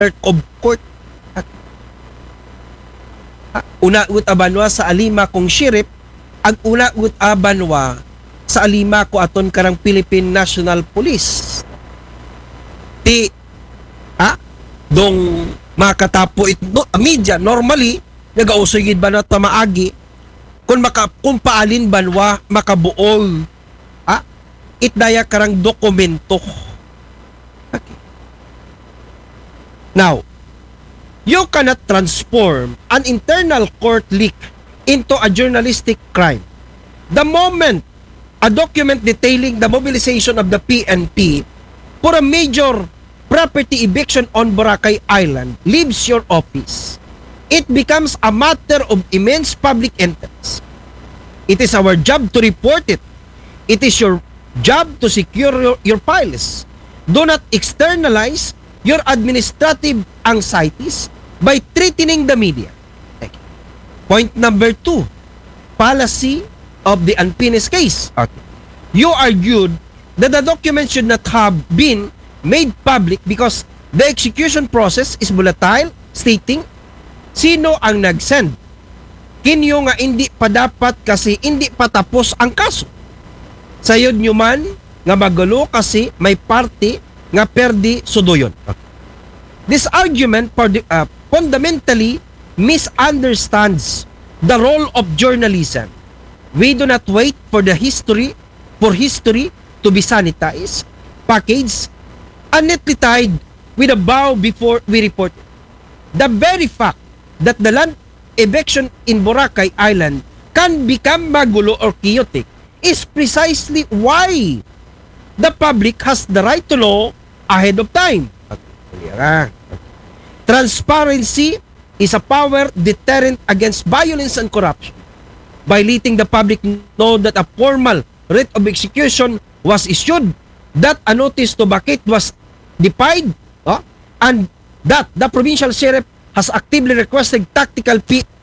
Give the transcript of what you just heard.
clerk of court. Una ut abanwa sa alima kong sheriff, ag una ut abanwa sa alima ko aton karang Philippine National Police. Ti dong makatapo ito media normally nagausugid ba na tamaagi kung paalin banwa makabuol itdaya karang dokumento. Okay. Now, you cannot transform an internal court leak into a journalistic crime. The moment a document detailing the mobilization of the PNP for a major property eviction on Boracay Island leaves your office, it becomes a matter of immense public interest. It is our job to report it. It is your job to secure your files. Do not externalize your administrative anxieties by threatening the media. Point number 2, policy of the unfinished case. Okay. You argued that the document should not have been made public because the execution process is volatile, stating, sino ang nag-send? Kinyo nga hindi pa dapat kasi hindi pa tapos ang kaso. Sayod nyo man nga magulo kasi may party nga perdi sudoyon. Okay. This argument fundamentally misunderstands the role of journalism. We do not wait for history to be sanitized, packaged, and neatly tied with a bow before we report it. The very fact that the land eviction in Boracay Island can become magulo or chaotic is precisely why the public has the right to know ahead of time. Transparency is a power deterrent against violence and corruption. By letting the public know that a formal writ of execution was issued, that a notice to vacate was defied, and that the provincial sheriff has actively requested tactical